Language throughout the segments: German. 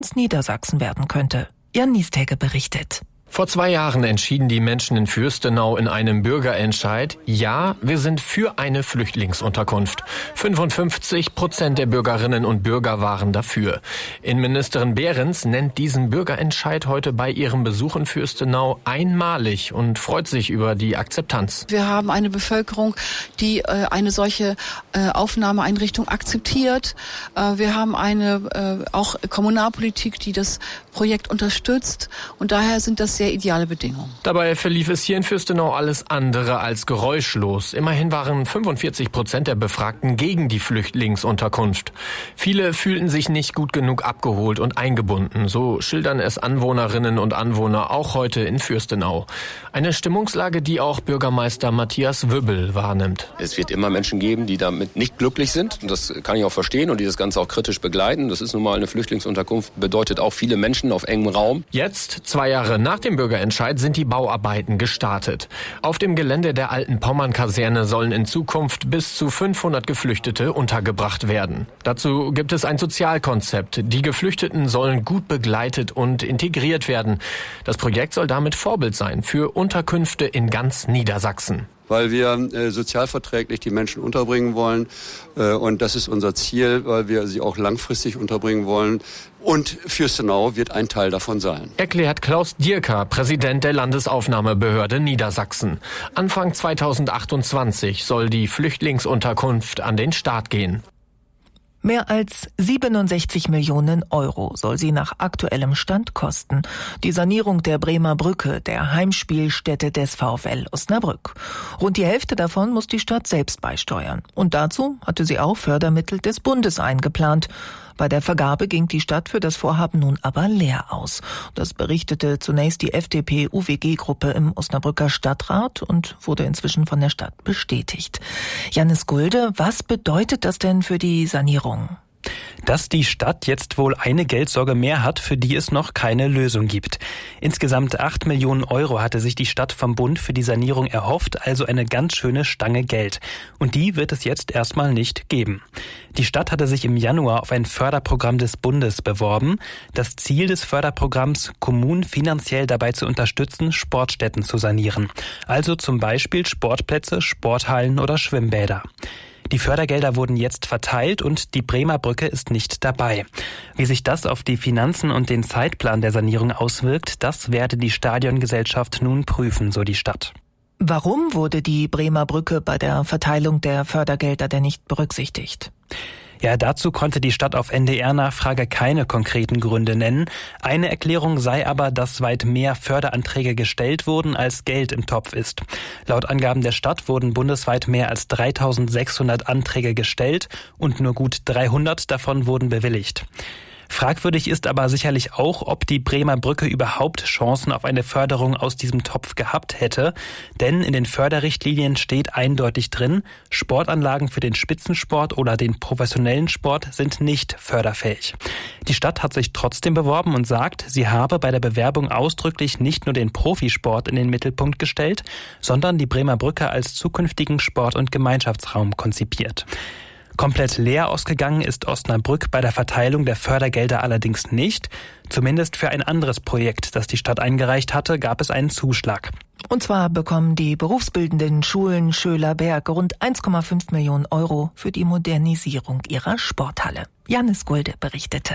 Niedersachsen werden könnte. Jan Niestege berichtet. Vor 2 Jahren entschieden die Menschen in Fürstenau in einem Bürgerentscheid, ja, wir sind für eine Flüchtlingsunterkunft. 55% der Bürgerinnen und Bürger waren dafür. Innenministerin Behrens nennt diesen Bürgerentscheid heute bei ihrem Besuch in Fürstenau einmalig und freut sich über die Akzeptanz. Wir haben eine Bevölkerung, die eine solche Aufnahmeeinrichtung akzeptiert. Wir haben eine auch Kommunalpolitik, die das Projekt unterstützt, und daher sind das sehr ideale Bedingungen. Dabei verlief es hier in Fürstenau alles andere als geräuschlos. Immerhin waren 45% der Befragten gegen die Flüchtlingsunterkunft. Viele fühlten sich nicht gut genug abgeholt und eingebunden. So schildern es Anwohnerinnen und Anwohner auch heute in Fürstenau. Eine Stimmungslage, die auch Bürgermeister Matthias Wübbel wahrnimmt. Es wird immer Menschen geben, die damit nicht glücklich sind. Und das kann ich auch verstehen und die das Ganze auch kritisch begleiten. Das ist nun mal eine Flüchtlingsunterkunft, bedeutet auch viele Menschen auf engem Raum. Jetzt, 2 Jahre nach dem Bürgerentscheid, sind die Bauarbeiten gestartet. Auf dem Gelände der alten Pommern-Kaserne sollen in Zukunft bis zu 500 Geflüchtete untergebracht werden. Dazu gibt es ein Sozialkonzept. Die Geflüchteten sollen gut begleitet und integriert werden. Das Projekt soll damit Vorbild sein für Unterkünfte in ganz Niedersachsen. Weil wir sozialverträglich die Menschen unterbringen wollen. Und das ist unser Ziel, weil wir sie auch langfristig unterbringen wollen. Und Fürstenau wird ein Teil davon sein. Erklärt Klaus Dierker, Präsident der Landesaufnahmebehörde Niedersachsen. Anfang 2028 soll die Flüchtlingsunterkunft an den Start gehen. Mehr als 67 Millionen Euro soll sie nach aktuellem Stand kosten. Die Sanierung der Bremer Brücke, der Heimspielstätte des VfL Osnabrück. Rund die Hälfte davon muss die Stadt selbst beisteuern. Und dazu hatte sie auch Fördermittel des Bundes eingeplant. Bei der Vergabe ging die Stadt für das Vorhaben nun aber leer aus. Das berichtete zunächst die FDP-UWG-Gruppe im Osnabrücker Stadtrat und wurde inzwischen von der Stadt bestätigt. Jannis Gulde, was bedeutet das denn für die Sanierung? Dass die Stadt jetzt wohl eine Geldsorge mehr hat, für die es noch keine Lösung gibt. Insgesamt 8 Millionen Euro hatte sich die Stadt vom Bund für die Sanierung erhofft, also eine ganz schöne Stange Geld. Und die wird es jetzt erstmal nicht geben. Die Stadt hatte sich im Januar auf ein Förderprogramm des Bundes beworben. Das Ziel des Förderprogramms, Kommunen finanziell dabei zu unterstützen, Sportstätten zu sanieren. Also zum Beispiel Sportplätze, Sporthallen oder Schwimmbäder. Die Fördergelder wurden jetzt verteilt und die Bremer Brücke ist nicht dabei. Wie sich das auf die Finanzen und den Zeitplan der Sanierung auswirkt, das werde die Stadiongesellschaft nun prüfen, so die Stadt. Warum wurde die Bremer Brücke bei der Verteilung der Fördergelder denn nicht berücksichtigt? Ja, dazu konnte die Stadt auf NDR-Nachfrage keine konkreten Gründe nennen. Eine Erklärung sei aber, dass weit mehr Förderanträge gestellt wurden, als Geld im Topf ist. Laut Angaben der Stadt wurden bundesweit mehr als 3.600 Anträge gestellt und nur gut 300 davon wurden bewilligt. Fragwürdig ist aber sicherlich auch, ob die Bremer Brücke überhaupt Chancen auf eine Förderung aus diesem Topf gehabt hätte. Denn in den Förderrichtlinien steht eindeutig drin, Sportanlagen für den Spitzensport oder den professionellen Sport sind nicht förderfähig. Die Stadt hat sich trotzdem beworben und sagt, sie habe bei der Bewerbung ausdrücklich nicht nur den Profisport in den Mittelpunkt gestellt, sondern die Bremer Brücke als zukünftigen Sport- und Gemeinschaftsraum konzipiert. Komplett leer ausgegangen ist Osnabrück bei der Verteilung der Fördergelder allerdings nicht. Zumindest für ein anderes Projekt, das die Stadt eingereicht hatte, gab es einen Zuschlag. Und zwar bekommen die berufsbildenden Schulen Schölerberg rund 1,5 Millionen Euro für die Modernisierung ihrer Sporthalle. Jannis Gulde berichtete.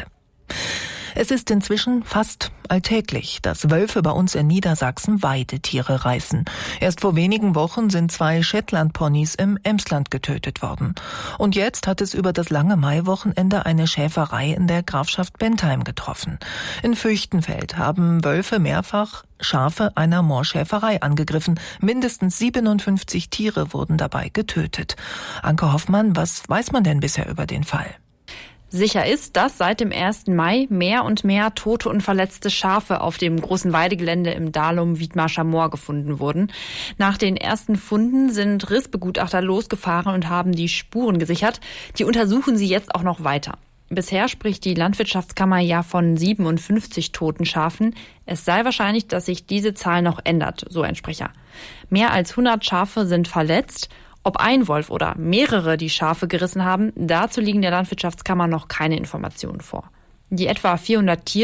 Es ist inzwischen fast alltäglich, dass Wölfe bei uns in Niedersachsen Weidetiere reißen. Erst vor wenigen Wochen sind 2 Shetland-Ponys im Emsland getötet worden. Und jetzt hat es über das lange Maiwochenende eine Schäferei in der Grafschaft Bentheim getroffen. In Fürchtenfeld haben Wölfe mehrfach Schafe einer Moorschäferei angegriffen. Mindestens 57 Tiere wurden dabei getötet. Anke Hoffmann, was weiß man denn bisher über den Fall? Sicher ist, dass seit dem 1. Mai mehr und mehr tote und verletzte Schafe auf dem großen Weidegelände im Dahlum-Wiedmarscher Moor gefunden wurden. Nach den ersten Funden sind Rissbegutachter losgefahren und haben die Spuren gesichert. Die untersuchen sie jetzt auch noch weiter. Bisher spricht die Landwirtschaftskammer ja von 57 toten Schafen. Es sei wahrscheinlich, dass sich diese Zahl noch ändert, so ein Sprecher. Mehr als 100 Schafe sind verletzt. Ob ein Wolf oder mehrere die Schafe gerissen haben, dazu liegen der Landwirtschaftskammer noch keine Informationen vor. Die etwa 400 Tiere